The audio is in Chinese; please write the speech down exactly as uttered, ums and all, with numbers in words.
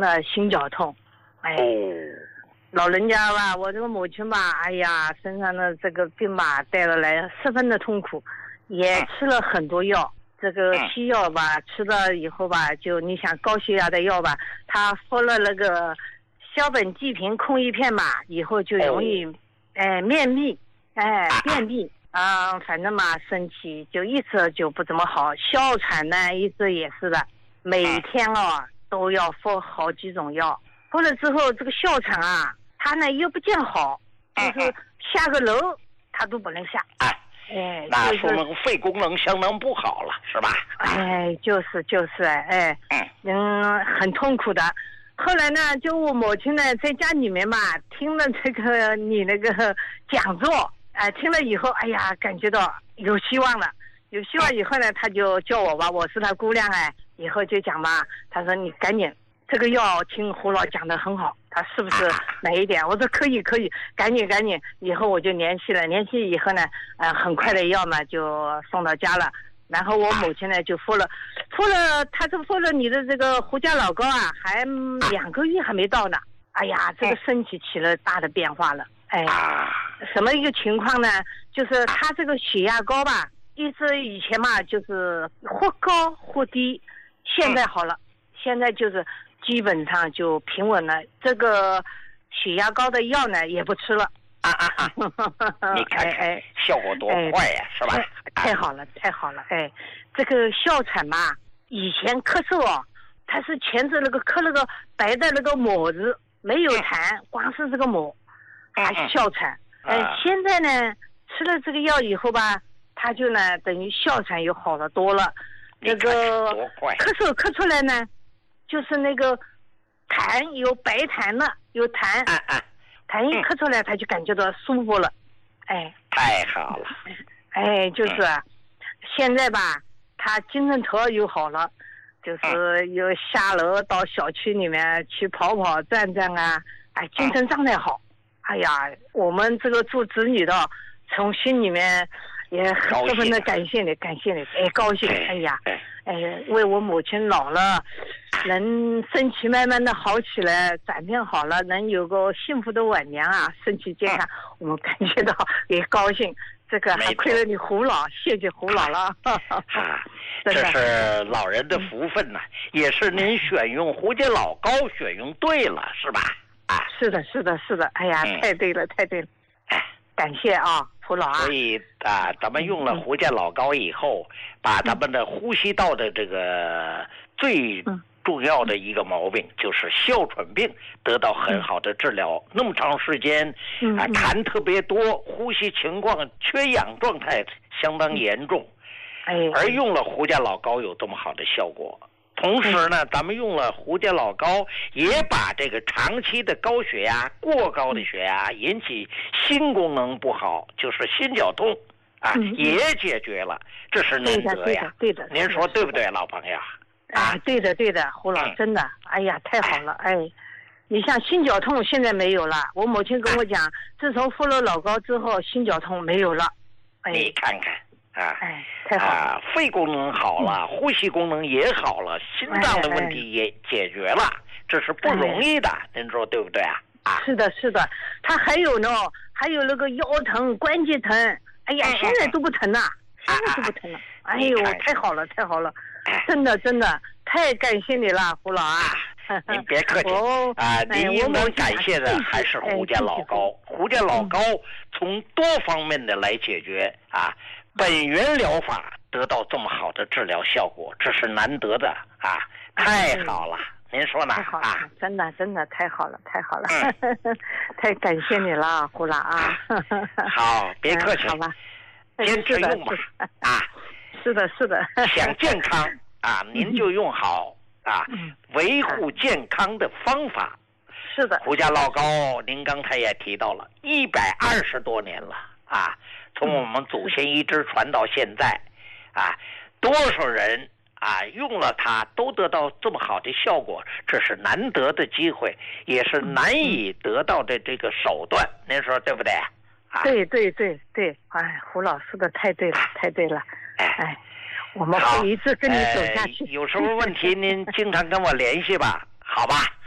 了心绞痛。哎，老人家吧，我这个母亲吧，哎呀，身上的这个病吧带了来，十分的痛苦，也吃了很多药。这个西药吧，吃了以后吧，就你想高血压的药吧，他服了那个硝苯济平控一片吧，以后就容易，哎，便秘，哎，便秘啊、呃，反正嘛，身体就一直就不怎么好。哮喘呢，一直也是的，每天哦都要服好几种药，服了之后，这个哮喘啊，他呢又不见好，就是下个楼他都不能下。哎， 那说明肺功能相当不好了，是吧？ 哎，就是就是哎，嗯，很痛苦的。后来呢，就我母亲呢，在家里面嘛，听了这个你那个讲座，哎、呃，听了以后，哎呀，感觉到有希望了。有希望以后呢，他就叫我吧，我是他姑娘哎，以后就讲吧，他说你赶紧这个药听胡老讲得很好，他是不是买一点？我说可以可以，赶紧赶紧。以后我就联系了，联系以后呢，呃，很快的药嘛就送到家了。然后我母亲呢就敷了，敷了，他这敷了你的这个胡椒老膏啊，还两个月还没到呢。哎呀，这个身体起了大的变化了。哎，什么一个情况呢？就是他这个血压高吧，一直以前嘛就是或高或低，现在好了，现在就是基本上就平稳了。这个血压高的药呢也不吃了。 啊啊啊！你看看效果多快呀、啊，是吧？ 太好了，太好了！哎，这个哮喘嘛，以前咳嗽哦，它是全是那个咳那个白的那个沫子，没有痰，光是这个沫，还哮喘。哎，现在呢，吃了这个药以后吧，它就呢等于哮喘又好了多了。那个咳嗽咳出来呢，就是那个痰有白痰了，有痰。痰一咳出来，他就感觉到舒服了，哎， 太好了， 哎，就是、啊，现在吧，他精神头又好了，就是又下楼到小区里面去跑跑转转啊，哎，精神状态好，哎呀，我们这个做子女的，从心里面也十分的感谢你，感谢你，哎，高兴，哎呀，哎，为我母亲老了。能身体慢慢的好起来，转变好了，能有个幸福的晚年啊，身体健康，我们感觉到也高兴。这个还亏了你胡老，谢谢胡老了。 啊，这是老人的福分呐、啊，也是您选用胡椒老膏选用对了，是吧？啊， 是的，是的，是的。哎呀，嗯、太对了，太对了。 哎， 感谢啊，胡老啊。 所以啊，咱们用了胡椒老膏以后，嗯、把咱们的呼吸道的这个最。嗯重要的一个毛病就是哮喘病得到很好的治疗，嗯、那么长时间啊，痰特别多，呼吸情况缺氧状态相当严重， 哎， 而用了胡椒老膏有这么好的效果。同时呢，咱们用了胡椒老膏，也把这个长期的高血压、过高的血压引起心功能不好，就是心绞痛啊， 嗯、 也解决了，这是难得呀。 对的，对的， 您说对不对，老朋友？ 啊，对的对的，胡老真的，哎呀，太好了，哎，你像心绞痛现在没有了，我母亲跟我讲，自从敷了老膏之后，心绞痛没有了，哎， 你看看啊， 哎，太好了， 啊，肺功能好了，呼吸功能也好了，心脏的问题也解决了，这是不容易的，您说对不对啊？啊， 是的，是的，他还有呢，还有那个腰疼、关节疼，哎呀，现在都不疼了，现在都不疼了，哎呦，太好了，太好了。真的真的太感谢你了，胡老啊！ 您别客气、哦、啊，您应该感谢的还是胡椒老膏。胡椒老膏从多方面的来解决啊，本源疗法得到这么好的治疗效果，这是难得的啊，太好了！您说呢？ 太好了，啊、真的真的太好了，太好了，嗯、太感谢你了，胡老啊！ 好，别客气， 好吧， 坚持用吧啊！ 是的，是的。 想健康啊，您就用好啊，维护健康的方法。 是的。 胡椒老膏，您刚才也提到了，一百二十多年了啊，从我们祖先一直传到现在，啊，多少人啊用了它都得到这么好的效果，这是难得的机会，也是难以得到的这个手段。您说对不对？啊， 对对对对，哎，胡老师的太对了，太对了。哎，我们会一直跟你走下去。 呃、有什么问题您经常跟我联系吧，好吧？